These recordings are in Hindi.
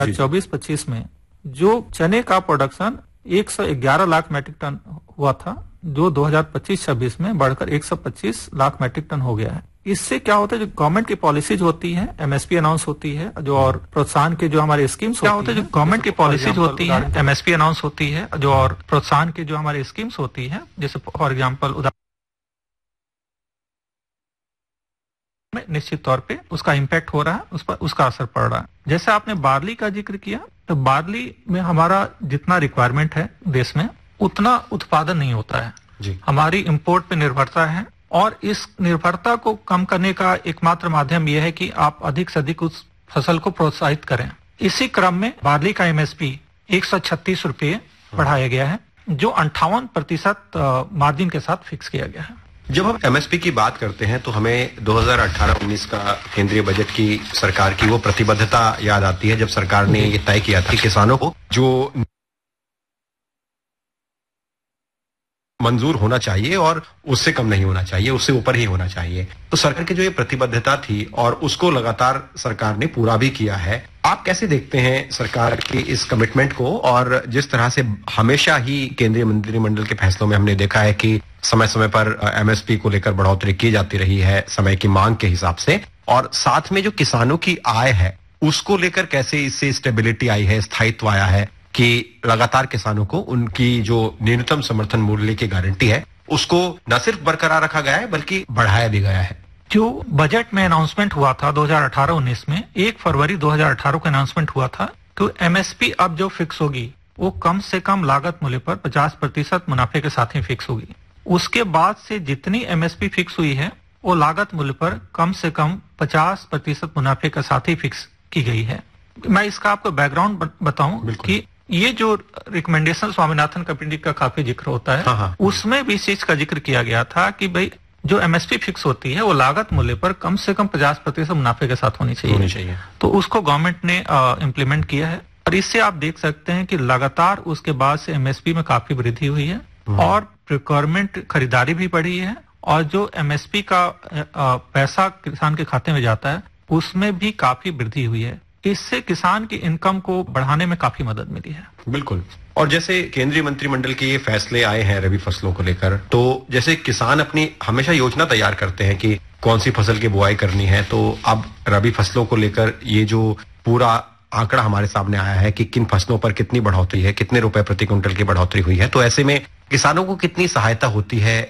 24-25 में जो चने का प्रोडक्शन 111 लाख मैट्रिक टन हुआ था, जो 2025-26 में बढ़कर 125 लाख मैट्रिक टन हो गया है। इससे क्या होता है, जो गवर्नमेंट की पॉलिसीज होती है, एमएसपी अनाउंस होती है, जो और प्रोत्साहन के जो हमारे स्कीम्स क्या होते हैं, जो गवर्नमेंट की पॉलिसीज होती है, एमएसपी अनाउंस होती है, जो और प्रोत्साहन के जो हमारे स्कीम्स होती है, जैसे फॉर एग्जाम्पल में निश्चित तौर पे उसका इम्पैक्ट हो रहा है, उस पर उसका असर पड़ रहा है। जैसे आपने बार्ली का जिक्र किया, तो बार्ली में हमारा जितना रिक्वायरमेंट है देश में, उतना उत्पादन नहीं होता है जी। हमारी इंपोर्ट पे निर्भरता है, और इस निर्भरता को कम करने का एकमात्र माध्यम यह है कि आप अधिक से अधिक उस फसल को प्रोत्साहित करें। इसी क्रम में बार्ली का एमएसपी 136 रुपये बढ़ाया गया है, जो 58% मार्जिन के साथ फिक्स किया गया है। जब हम एमएसपी की बात करते हैं तो हमें 2018-19 का केंद्रीय बजट की सरकार की वो प्रतिबद्धता याद आती है, जब सरकार ने ये तय किया था कि किसानों को जो मंजूर होना चाहिए और उससे कम नहीं होना चाहिए, उससे ऊपर ही होना चाहिए। तो सरकार की जो ये प्रतिबद्धता थी और उसको लगातार सरकार ने पूरा भी किया है। आप कैसे देखते हैं सरकार की इस कमिटमेंट को, और जिस तरह से हमेशा ही केंद्रीय मंत्रिमंडल के फैसलों में हमने देखा है कि समय समय पर एमएसपी को लेकर बढ़ोतरी की जाती रही है समय की मांग के हिसाब से, और साथ में जो किसानों की आय है उसको लेकर कैसे इससे स्टेबिलिटी आई है, स्थायित्व आया है कि लगातार किसानों को उनकी जो न्यूनतम समर्थन मूल्य की गारंटी है उसको न सिर्फ बरकरार रखा गया है बल्कि बढ़ाया भी गया है। जो बजट में अनाउंसमेंट हुआ था 2018-19 में, 1 फरवरी 2018 को अनाउंसमेंट हुआ था, तो एमएसपी अब जो फिक्स होगी वो कम से कम लागत मूल्य पर 50% मुनाफे के साथ ही फिक्स होगी। उसके बाद से जितनी एमएसपी फिक्स हुई है वो लागत मूल्य पर कम से कम 50% मुनाफे के साथ ही फिक्स की गई है। मैं इसका आपको बैकग्राउंड बताऊं कि ये जो रिकमेंडेशन स्वामीनाथन कमेटी का काफी जिक्र होता है, उसमें भी इस चीज का जिक्र किया गया था कि भाई जो एमएसपी फिक्स होती है वो लागत मूल्य पर कम से कम 50% मुनाफे के साथ होनी चाहिए। तो उसको गवर्नमेंट ने इम्प्लीमेंट किया है, और इससे आप देख सकते हैं कि लगातार उसके बाद से एमएसपी में काफी वृद्धि हुई है, और प्रिक्योरमेंट खरीदारी भी बढ़ी है, और जो एमएसपी का पैसा किसान के खाते में जाता है उसमें भी काफी वृद्धि हुई है। इससे किसान की इनकम को बढ़ाने में काफी मदद मिली है। बिल्कुल। और जैसे केंद्रीय मंत्रिमंडल के ये फैसले आए हैं रबी फसलों को लेकर, तो जैसे किसान अपनी हमेशा योजना तैयार करते हैं कि कौन सी फसल की बुआई करनी है, तो अब रबी फसलों को लेकर ये जो पूरा आंकड़ा हमारे सामने आया है कि किन फसलों पर कितनी बढ़ोतरी है, कितने रुपए प्रति क्विंटल की बढ़ोतरी हुई है, तो ऐसे में किसानों को कितनी सहायता होती है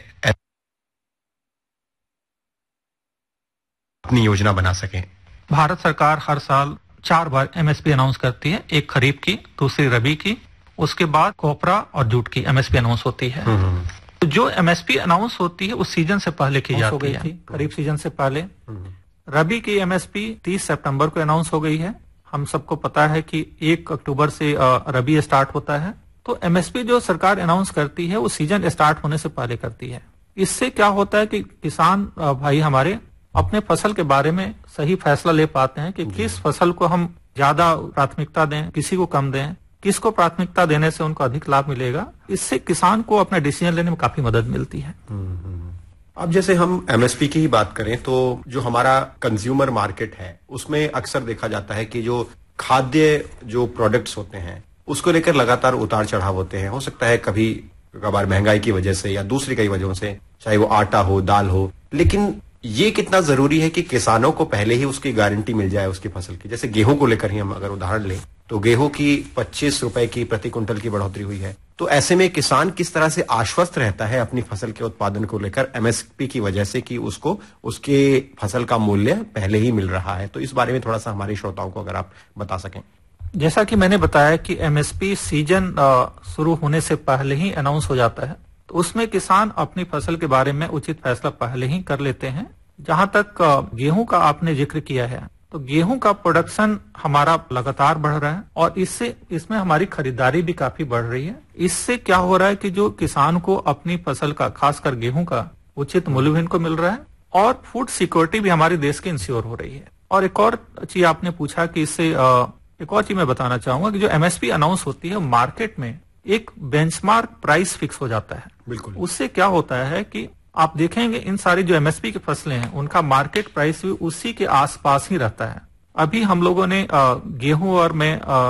अपनी योजना बना सकें। भारत सरकार हर साल 4 बार एमएसपी अनाउंस करती है, एक खरीफ की, दूसरी रबी की, उसके बाद कोपरा और जूट की एमएसपी अनाउंस होती है। तो जो एमएसपी अनाउंस होती है उस सीजन से पहले की जाती है, खरीफ सीजन से पहले। रबी की एमएसपी 30 सितंबर को अनाउंस हो गई है। हम सबको पता है कि 1 अक्टूबर से रबी स्टार्ट होता है। तो एमएसपी जो सरकार अनाउंस करती है वो सीजन स्टार्ट होने से पहले करती है। इससे क्या होता है कि किसान भाई हमारे अपने फसल के बारे में सही फैसला ले पाते हैं कि किस फसल को हम ज्यादा प्राथमिकता दें, किसी को कम दें, किसको प्राथमिकता देने से उनको अधिक लाभ मिलेगा। इससे किसान को अपना डिसीजन लेने में काफी मदद मिलती है। अब जैसे हम एमएसपी की ही बात करें तो जो हमारा कंज्यूमर मार्केट है उसमें अक्सर देखा जाता है कि जो खाद्य जो प्रोडक्ट्स होते हैं उसको लेकर लगातार उतार चढ़ाव होते हैं। हो सकता है कभी कभार महंगाई की वजह से या दूसरी कई वजहों से, चाहे वो आटा हो, दाल हो, लेकिन ये कितना जरूरी है कि किसानों को पहले ही उसकी गारंटी मिल जाए उसकी फसल की। जैसे गेहूं को लेकर ही हम अगर उदाहरण लें तो गेहूं की 25 रुपए की प्रति क्विंटल की बढ़ोतरी हुई है। तो ऐसे में किसान किस तरह से आश्वस्त रहता है अपनी फसल के उत्पादन को लेकर एमएसपी की वजह से कि उसको उसके फसल का मूल्य पहले ही मिल रहा है। तो इस बारे में थोड़ा सा हमारे श्रोताओं को अगर आप बता सकें। जैसा कि मैंने बताया कि एमएसपी सीजन शुरू होने से पहले ही अनाउंस हो जाता है, तो उसमें किसान अपनी फसल के बारे में उचित फैसला पहले ही कर लेते हैं। जहां तक गेहूं का आपने जिक्र किया है, तो गेहूं का प्रोडक्शन हमारा लगातार बढ़ रहा है और इसमें हमारी खरीदारी भी काफी बढ़ रही है। इससे क्या हो रहा है कि जो किसान को अपनी फसल का, खासकर गेहूं का उचित मूल्य भी इनको मिल रहा है और फूड सिक्योरिटी भी हमारे देश की इंश्योर हो रही है। और एक और चीज आपने पूछा कि इससे एक और चीज मैं बताना चाहूंगा कि जो एमएसपी अनाउंस होती है मार्केट में एक बेंचमार्क प्राइस फिक्स हो जाता है। बिल्कुल। उससे क्या होता है कि आप देखेंगे इन सारी जो एमएसपी की फसलें हैं उनका मार्केट प्राइस भी उसी के आसपास ही रहता है। अभी हम लोगों ने गेहूं और मैं